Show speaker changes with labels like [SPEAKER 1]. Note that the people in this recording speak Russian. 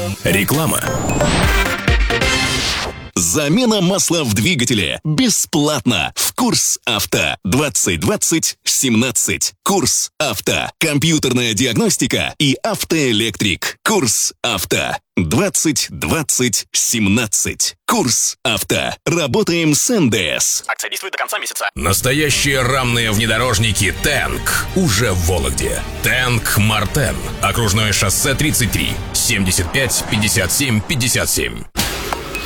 [SPEAKER 1] Реклама. Замена масла в двигателе бесплатно в Курс Авто 2020-17. Курс Авто. Компьютерная диагностика и автоэлектрик. Курс Авто 2020-17. Курс Авто. Работаем с НДС.
[SPEAKER 2] Акция действует до конца месяца.
[SPEAKER 1] Настоящие рамные внедорожники «Тэнк» уже в Вологде. «Тэнк Мартен». Окружное шоссе 33. 75 57 57.